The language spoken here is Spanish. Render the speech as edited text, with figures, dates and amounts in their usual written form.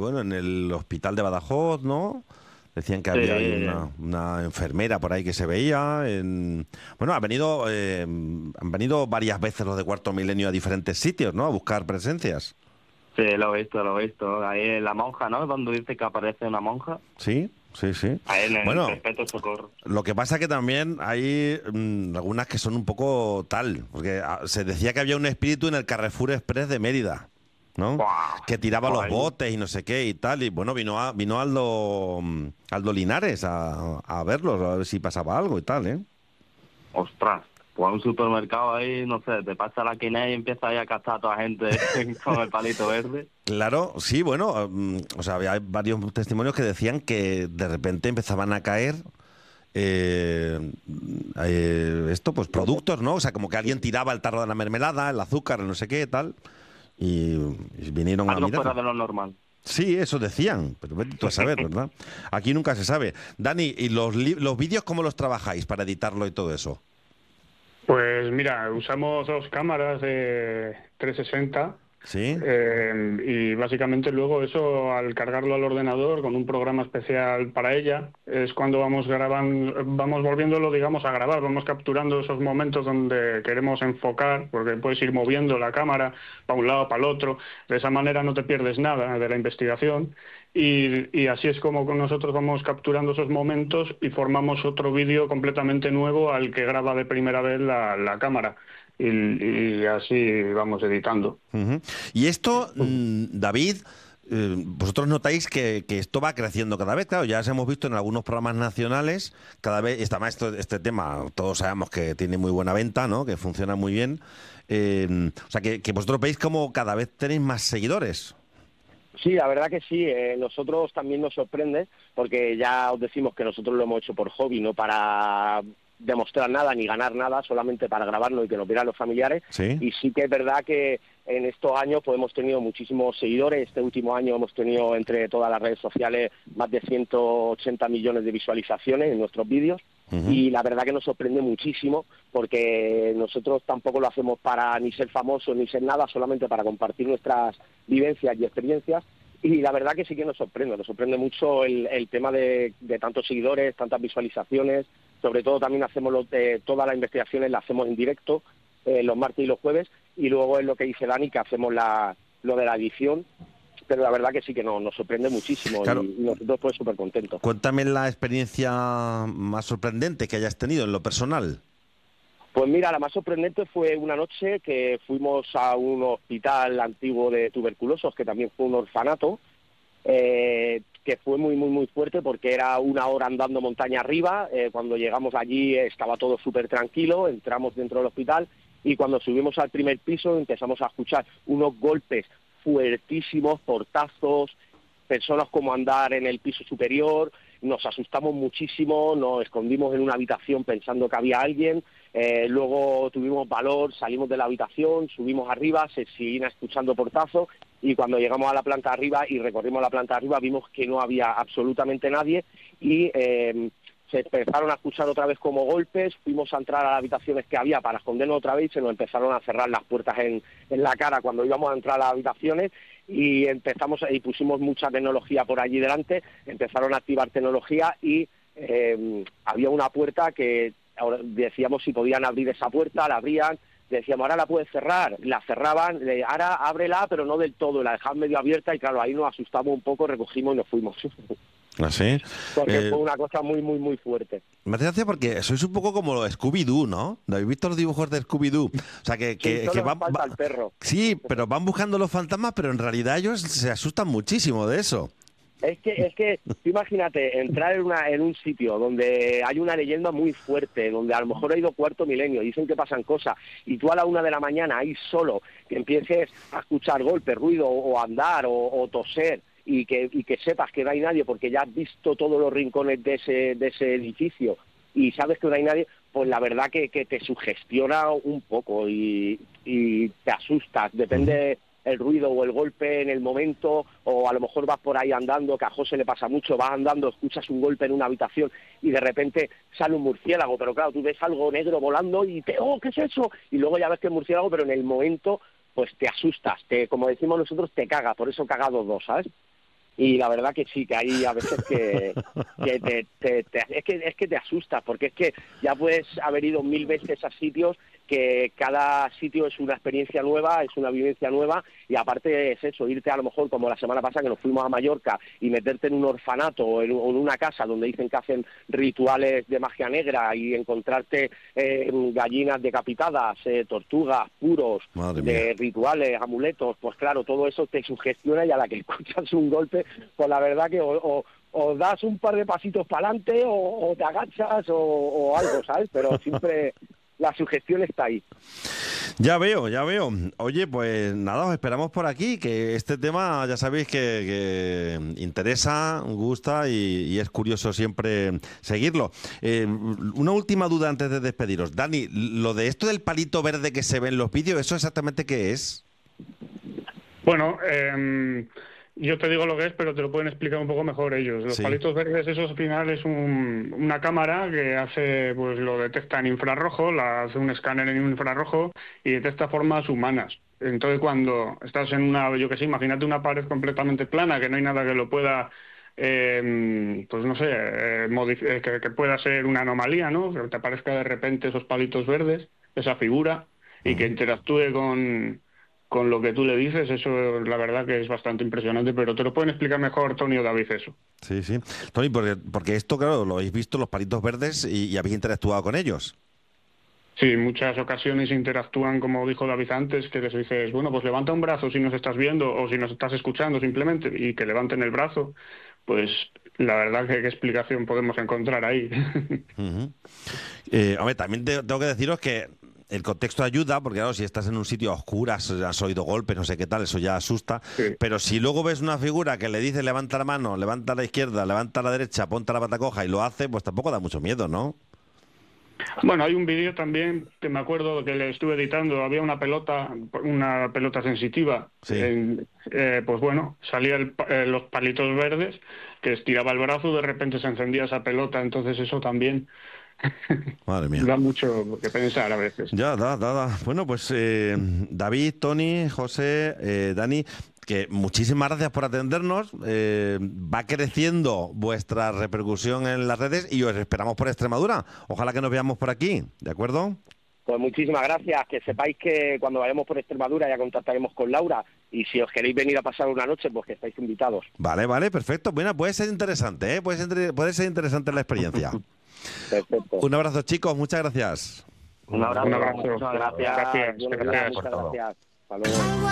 bueno, en el hospital de Badajoz, ¿no? Decían que había ahí Sí, una enfermera por ahí que se veía. Bueno, han venido varias veces los de Cuarto Milenio a diferentes sitios, ¿no? A buscar presencias. sí, lo he visto, lo he visto. Ahí en La Monja, ¿no? Donde dice que aparece una monja. Sí, sí, sí. Ahí en el Bueno, Perpetuo Socorro. lo que pasa que también hay algunas que son un poco tal, porque se decía que había un espíritu en el Carrefour Express de Mérida, ¿no? ¡Buah! Que tiraba Pues los ahí, botes y no sé qué y tal, y bueno, vino Aldo Linares a verlos, a ver si pasaba algo y tal, ¿eh? ostras. Pues un supermercado ahí, no sé, te pasa la quinea y empieza ahí a cazar a toda la gente con el palito verde. Claro, sí, bueno, o sea, había varios testimonios que decían que de repente empezaban a caer eh, pues productos, ¿no? O sea, como que alguien tiraba el tarro de la mermelada, el azúcar, el no sé qué, tal, y, y vinieron a Algo mirar. fuera de lo normal. Sí, eso decían, pero vete tú a saber, ¿verdad? Aquí nunca se sabe. Dani, ¿y los vídeos cómo los trabajáis para editarlo y todo eso? Pues mira, usamos dos cámaras de 360 ¿Sí? y básicamente luego eso al cargarlo al ordenador con un programa especial para ella es cuando vamos grabando, vamos volviéndolo digamos a grabar, vamos capturando esos momentos donde queremos enfocar porque puedes ir moviendo la cámara para un lado, para el otro, de esa manera no te pierdes nada de la investigación y así es como nosotros vamos capturando esos momentos y formamos otro vídeo completamente nuevo al que graba de primera vez la cámara. Y así vamos editando. Ujú. Y esto, David, vosotros notáis que esto va creciendo cada vez, claro, ya os hemos visto en algunos programas nacionales, cada vez, y además este tema, todos sabemos que tiene muy buena venta, ¿no? Que funciona muy bien. O sea, que vosotros veis como cada vez tenéis más seguidores. Sí, la verdad que sí. Nosotros también nos sorprende porque ya os decimos que nosotros lo hemos hecho por hobby, no para demostrar nada ni ganar nada, solamente para grabarlo y que nos vieran los familiares. Sí. Y sí que es verdad que en estos años pues hemos tenido muchísimos seguidores. Este último año hemos tenido entre todas las redes sociales más de 180 millones de visualizaciones en nuestros vídeos. Ujú. Y la verdad que nos sorprende muchísimo porque nosotros tampoco lo hacemos para ni ser famosos ni ser nada, solamente para compartir nuestras vivencias y experiencias. Y la verdad que sí que nos sorprende mucho el tema de tantos seguidores, tantas visualizaciones. Sobre todo también hacemos todas las investigaciones las hacemos en directo los martes y los jueves, y luego es lo que dice Dani, que hacemos lo de la edición, pero la verdad que sí que nos sorprende muchísimo Claro, y nosotros pues súper contentos. cuéntame la experiencia más sorprendente que hayas tenido en lo personal. Pues mira, la más sorprendente fue una noche que fuimos a un hospital antiguo de tuberculosos, que también fue un orfanato, que fue muy, muy, muy fuerte porque era una hora andando montaña arriba. Cuando llegamos allí estaba todo súper tranquilo, entramos dentro del hospital y cuando subimos al primer piso empezamos a escuchar unos golpes fuertísimos, portazos, personas como andar en el piso superior. Nos asustamos muchísimo, nos escondimos en una habitación pensando que había alguien. Luego tuvimos valor, salimos de la habitación, subimos arriba, se seguían escuchando portazos y cuando llegamos a la planta arriba y recorrimos la planta arriba vimos que no había absolutamente nadie y se empezaron a escuchar otra vez como golpes. Fuimos a entrar a las habitaciones que había para escondernos otra vez y se nos empezaron a cerrar las puertas en la cara cuando íbamos a entrar a las habitaciones y empezamos y pusimos mucha tecnología por allí delante, empezaron a activar tecnología y había una puerta que ahora decíamos si podían abrir esa puerta, la abrían, decíamos ahora la puedes cerrar, la cerraban, ahora ábrela pero no del todo, la dejaban medio abierta y claro, ahí nos asustamos un poco, recogimos y nos fuimos. Así. Porque fue una cosa muy, muy, muy fuerte. Me hace gracia porque sois un poco como Scooby-Doo, ¿no? ¿No habéis visto los dibujos de Scooby-Doo? O sea, Sí, que solo nos falta el perro. Sí, pero van buscando los fantasmas, pero en realidad ellos se asustan muchísimo de eso. Es que, tú imagínate, entrar en un sitio donde hay una leyenda muy fuerte, donde a lo mejor ha ido cuarto milenio, dicen que pasan cosas, y tú a la 1 de la mañana ahí solo, que empieces a escuchar golpes, ruido, o andar, o toser, y que sepas que no hay nadie, porque ya has visto todos los rincones de ese edificio, y sabes que no hay nadie, pues la verdad que te sugestiona un poco y te asustas, Ujú. depende el ruido o el golpe en el momento, o a lo mejor vas por ahí andando, que a José le pasa mucho, vas andando, escuchas un golpe en una habitación y de repente sale un murciélago, pero claro, tú ves algo negro volando y ¡oh, qué es eso! Y luego ya ves que es murciélago, pero en el momento pues te asustas, como decimos nosotros, te caga, por eso cagados dos, ¿sabes? y la verdad que sí, que hay a veces que es que te asustas, porque es que ya puedes haber ido 1000 veces a sitios, que cada sitio es una experiencia nueva, es una vivencia nueva, y aparte es eso, irte a lo mejor como la semana pasada que nos fuimos a Mallorca y meterte en un orfanato o en una casa donde dicen que hacen rituales de magia negra y encontrarte gallinas decapitadas, tortugas, puros, de rituales, amuletos, pues claro, todo eso te sugestiona, y a la que escuchas un golpe, pues la verdad que o das un par de pasitos para adelante o te agachas o algo, ¿sabes? Pero siempre la sugestión está ahí. Ya veo. Oye, pues nada, os esperamos por aquí, que este tema ya sabéis que interesa, gusta y es curioso siempre seguirlo. Una última duda antes de despediros. Dani, lo de esto del palito verde que se ve en los vídeos, ¿eso exactamente qué es? Bueno, yo te digo lo que es, pero te lo pueden explicar un poco mejor ellos. Los palitos verdes, eso al final es una cámara que hace, pues lo detecta en infrarrojo, hace un escáner en infrarrojo y detecta formas humanas. Entonces cuando estás en una, yo que sé, imagínate una pared completamente plana, que no hay nada que lo pueda, pues no sé, que pueda ser una anomalía, ¿no? Que te aparezca de repente esos palitos verdes, esa figura, y que interactúe con lo que tú le dices, eso la verdad que es bastante impresionante, pero te lo pueden explicar mejor Tony o David eso. Sí. Tony, porque esto, claro, lo habéis visto, los palitos verdes, y habéis interactuado con ellos. Sí, en muchas ocasiones interactúan, como dijo David antes, que les dices, bueno, pues levanta un brazo si nos estás viendo o si nos estás escuchando simplemente, y que levanten el brazo, pues la verdad que qué explicación podemos encontrar ahí. Hombre, también tengo que deciros que el contexto ayuda, porque claro, si estás en un sitio a oscuras, has oído golpes, no sé qué tal, eso ya asusta. Sí. Pero si luego ves una figura que le dice levanta la mano, levanta a la izquierda, levanta a la derecha, ponte la pata coja y lo hace, pues tampoco da mucho miedo, ¿no? Bueno, hay un vídeo también que me acuerdo que le estuve editando, había una pelota sensitiva. Sí. Pues bueno, salían los palitos verdes, que estiraba el brazo, de repente se encendía esa pelota, entonces eso también... Madre mía. Da mucho que pensar a veces. Ya, da. Bueno, pues David, Tony, José, Dani, que muchísimas gracias por atendernos. Va creciendo vuestra repercusión en las redes y os esperamos por Extremadura. Ojalá que nos veamos por aquí, ¿de acuerdo? Pues muchísimas gracias. Que sepáis que cuando vayamos por Extremadura ya contactaremos con Laura, y si os queréis venir a pasar una noche, pues que estáis invitados. Vale, perfecto. Bueno, puede ser interesante, ¿eh? Puede ser interesante la experiencia. Perfecto. Un abrazo, chicos, muchas gracias. Un abrazo. Muchas gracias. Muchas gracias. Hasta luego.